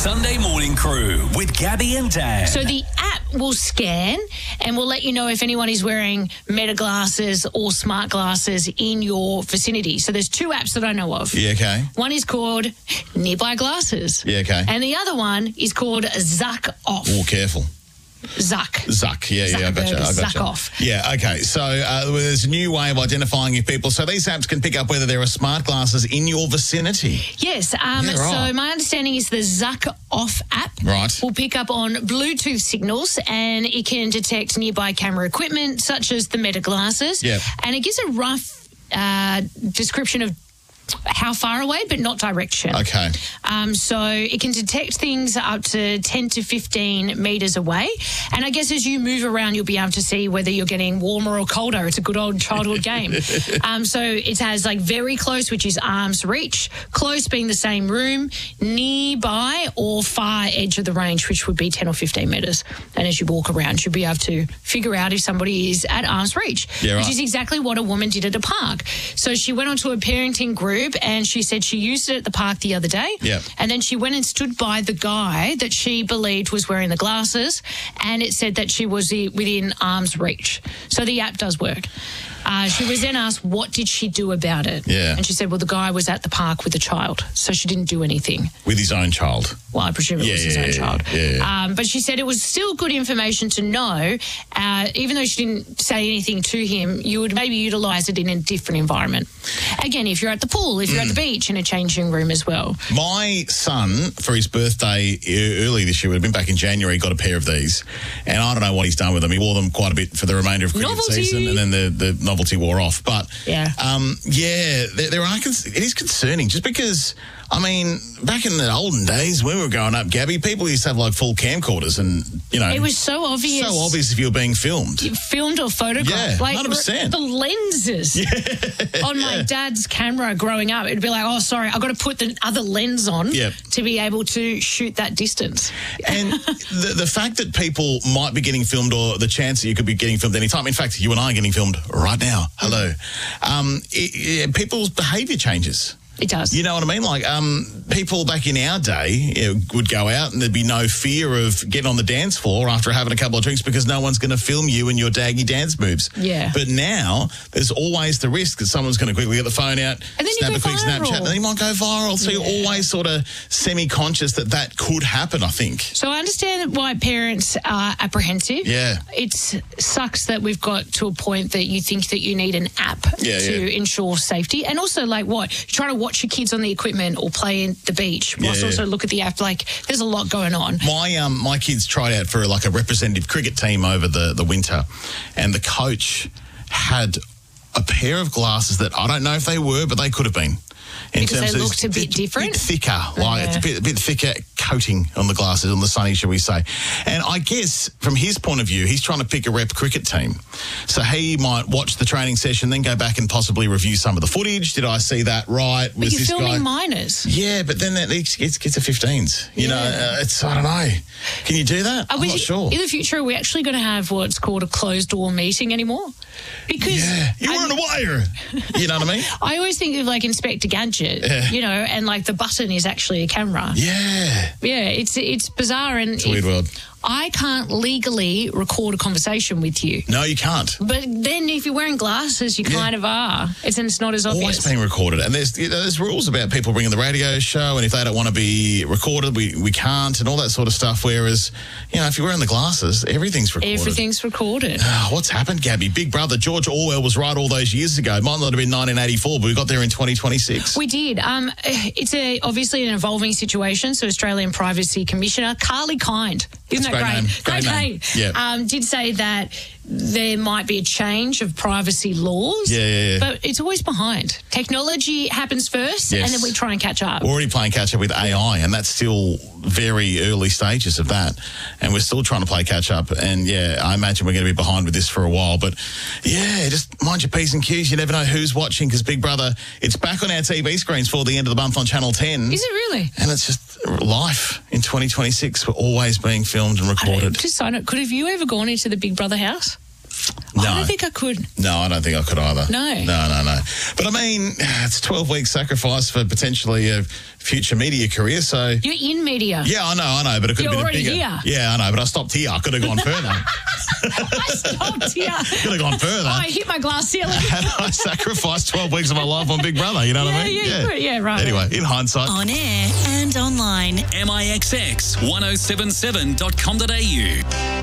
Sunday Morning Crew with Gabby and Dan. So the app will scan and will let you know if anyone is wearing Meta glasses or smart glasses in your vicinity. So there's two apps that I know of. Yeah, okay. One is called Nearby Glasses. Yeah, okay. And the other one is called Zuck Off. Oh, careful. Zuck. Yeah, I gotcha. Zuck Off. Yeah, okay. So there's a new way of identifying your people. So these apps can pick up whether there are smart glasses in your vicinity. Yes. right. So my understanding is the Zuck Off app will pick up on Bluetooth signals and it can detect nearby camera equipment such as the Meta glasses. Yep. And it gives a rough description of how far away, but not direction. Okay. So it can detect things up to 10 to 15 metres away. And I guess as you move around, you'll be able to see whether you're getting warmer or colder. It's a good old childhood game. So it has like very close, which is arm's reach, close being the same room, nearby or far edge of the range, which would be 10 or 15 metres. And as you walk around, you'll be able to figure out if somebody is at arm's reach, which is exactly what a woman did at a park. So she went onto a parenting group and she said she used it at the park the other day. Yep. And then she went and stood by the guy that she believed was wearing the glasses, and it said that she was within arm's reach. So the app does work. She was then asked, what did she do about it? Yeah. And she said, well, the guy was at the park with a child, so she didn't do anything. With his own child? Well, I presume it was his own child. Yeah. But she said it was still good information to know. Even though she didn't say anything to him, you would maybe utilise it in a different environment. Again, if you're at the pool, if you're at the beach, in a changing room as well. My son, for his birthday early this year, would have been back in January, got a pair of these. And I don't know what he's done with them. He wore them quite a bit for the remainder of cricket season, and then the novelty wore off. But, there are it is concerning just because, I mean, back in the olden days when we were growing up, Gabby, people used to have like full camcorders and, you know. It was so obvious. So obvious if you were being filmed. Filmed or photographed. Yeah, like 100%. The lenses on my dad's camera growing up, it'd be like, oh, sorry, I've got to put the other lens on to be able to shoot that distance. And the fact that people might be getting filmed, or the chance that you could be getting filmed anytime. In fact, you and I are getting filmed right now. Hello. People's behaviour changes. It does. You know what I mean? Like, people back in our day would go out and there'd be no fear of getting on the dance floor after having a couple of drinks because no one's going to film you and your daggy dance moves. Yeah. But now there's always the risk that someone's going to quickly get the phone out, and then snap a quick Snapchat, and then you might go viral. So you're always sort of semi-conscious that could happen, I think. So I understand why parents are apprehensive. Yeah. It sucks that we've got to a point that you think that you need an app to ensure safety. And also, like, what? You're trying to watch your kids on the equipment or play in the beach whilst also look at the app. Like, there's a lot going on. My kids tried out for like a representative cricket team over the winter, and the coach had a pair of glasses that I don't know if they were, but they could have been. Because they looked a bit different? A bit thicker, it's a bit thicker coating on the glasses, on the sunny, shall we say. And I guess from his point of view, he's trying to pick a rep cricket team. So he might watch the training session, then go back and possibly review some of the footage. Did I see that right? But you're filming minors. Yeah, but then that gets to 15s. You know, I don't know. Can you do that? I'm not sure. In the future, are we actually going to have what's called a closed-door meeting anymore? Because you weren't aware. You know what I mean? I always think of like Inspector Gadget, you know, and like the button is actually a camera. Yeah. Yeah, it's bizarre. And it's a weird world. I can't legally record a conversation with you. No, you can't. But then if you're wearing glasses, you kind of are. It's not as obvious. Always being recorded. And there's rules about people bringing the radio show, and if they don't want to be recorded, we can't, and all that sort of stuff. Whereas, you know, if you're wearing the glasses, everything's recorded. Everything's recorded. What's happened, Gabby? Big Brother, George Orwell was right all those years ago. It might not have been 1984, but we got there in 2026. We did. It's obviously an evolving situation. So Australian Privacy Commissioner Carly Kind, isn't that great? Great name. Yeah. Did say that there might be a change of privacy laws. Yeah. But it's always behind. Technology happens first, and then we try and catch up. We're already playing catch up with AI, and that's still very early stages of that. And we're still trying to play catch up. And, I imagine we're going to be behind with this for a while. But, just mind your P's and Q's. You never know who's watching, because Big Brother, it's back on our TV screens for the end of the month on Channel 10. Is it really? And it's just life in 2026. We're always being filmed and recorded. Just sign it. Could have you ever gone into the Big Brother house? No. I don't think I could. No, I don't think I could either. No. No. But I mean, it's a 12-week sacrifice for potentially a future media career, so... You're in media. Yeah, I know, but it could have been a bigger... You're already here. Yeah, I know, but I stopped here. I could have gone further. I stopped here. Could have gone further. I hit my glass ceiling. And I sacrificed 12 weeks of my life on Big Brother, you know what I mean? Yeah, right. Anyway, in hindsight... On air and online. MIXX1077.com.au.